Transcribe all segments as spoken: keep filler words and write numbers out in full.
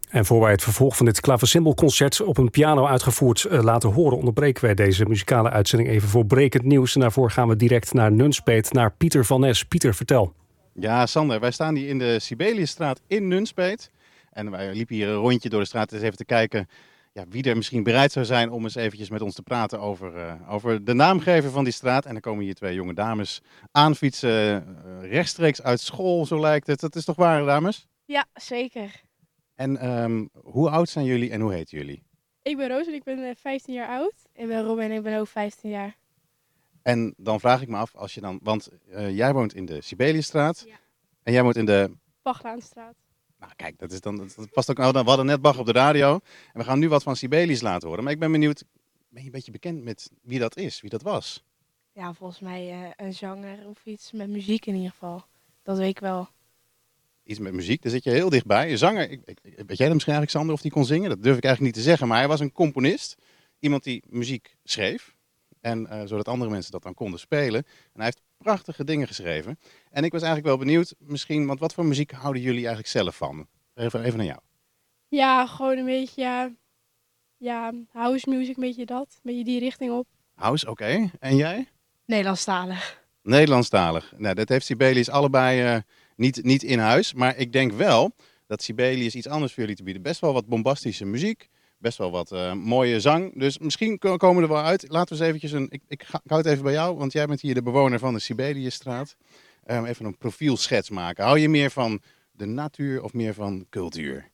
En voor wij het vervolg van dit klavecimbelconcert op een piano uitgevoerd uh, laten horen, onderbreken wij deze muzikale uitzending even voor brekend nieuws. En daarvoor gaan we direct naar Nunspeet, naar Pieter van Nes. Pieter, vertel. Ja, Sander, wij staan hier in de Sibeliusstraat in Nunspeet. En wij liepen hier een rondje door de straat eens even te kijken ja, wie er misschien bereid zou zijn om eens eventjes met ons te praten over, uh, over de naamgever van die straat. En dan komen hier twee jonge dames aanfietsen, uh, rechtstreeks uit school, zo lijkt het. Dat is toch waar, dames? Ja, zeker. En um, hoe oud zijn jullie en hoe heten jullie? Ik ben Roos en ik ben vijftien jaar oud. Ik ben Robin en ik ben ook vijftien jaar. En dan vraag ik me af, als je dan, want uh, jij woont in de Sibeliusstraat Ja. En jij woont in de... Paglaanstraat. Nou kijk, dat, is dan, dat past ook. Nou, we hadden net Bach op de radio en we gaan nu wat van Sibelius laten horen. Maar ik ben benieuwd, ben je een beetje bekend met wie dat is, wie dat was? Ja, volgens mij uh, een zanger of iets met muziek in ieder geval. Dat weet ik wel. Iets met muziek, daar zit je heel dichtbij. Een zanger, ik, ik, weet jij dat misschien eigenlijk, Sander, of die kon zingen? Dat durf ik eigenlijk niet te zeggen, maar hij was een componist. Iemand die muziek schreef. En uh, zodat andere mensen dat dan konden spelen. En hij heeft prachtige dingen geschreven. En ik was eigenlijk wel benieuwd, misschien, want wat voor muziek houden jullie eigenlijk zelf van? Even, even naar jou. Ja, gewoon een beetje, ja, ja, house music, een beetje dat. Een beetje die richting op. House, oké. Okay. En jij? Nederlandstalig. Nederlandstalig. Nou, dat heeft Sibelius allebei uh, niet, niet in huis. Maar ik denk wel dat Sibelius iets anders voor jullie te bieden. Best wel wat bombastische muziek. Best wel wat uh, mooie zang. Dus misschien komen we er wel uit. Laten we eens eventjes een... Ik, ik, ga, ik hou het even bij jou, want jij bent hier de bewoner van de Sibeliusstraat. Um, even een profielschets maken. Hou je meer van de natuur of meer van cultuur?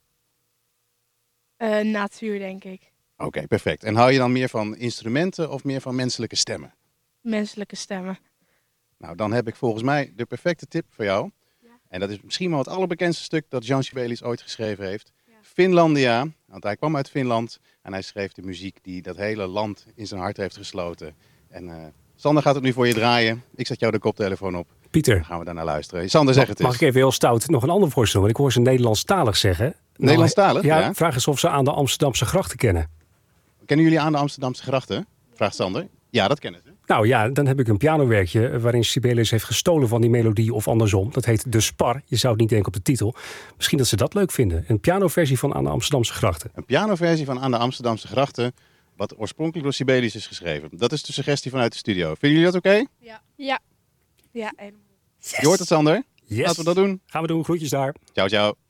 Uh, natuur, denk ik. Oké, okay, perfect. En hou je dan meer van instrumenten of meer van menselijke stemmen? Menselijke stemmen. Nou, dan heb ik volgens mij de perfecte tip voor jou. Ja. En dat is misschien wel het allerbekendste stuk dat Jean Sibelius ooit geschreven heeft. Ja. Finlandia, want hij kwam uit Finland en hij schreef de muziek die dat hele land in zijn hart heeft gesloten. En uh, Sander gaat het nu voor je draaien. Ik zet jou de koptelefoon op. Pieter. Dan gaan we daar naar luisteren. Sander, zeg het eens. Mag ik even heel stout nog een ander voorstel? Want ik hoor ze Nederlandstalig zeggen. Nederlandstalig? Ja, ja. Vraag eens of ze aan de Amsterdamse grachten kennen. Kennen jullie aan de Amsterdamse grachten? Vraagt Sander. Ja, dat kennen ze. Nou ja, dan heb ik een pianowerkje waarin Sibelius heeft gestolen van die melodie of andersom. Dat heet De Spar. Je zou het niet denken op de titel. Misschien dat ze dat leuk vinden. Een pianoversie van Aan de Amsterdamse grachten. Een pianoversie van Aan de Amsterdamse grachten, wat oorspronkelijk door Sibelius is geschreven. Dat is de suggestie vanuit de studio. Vinden jullie dat oké? Okay? Ja. Ja. Ja, helemaal. Yes. Je hoort het, Sander? Yes. Laten we dat doen. Gaan we doen. Groetjes daar. Ciao, ciao.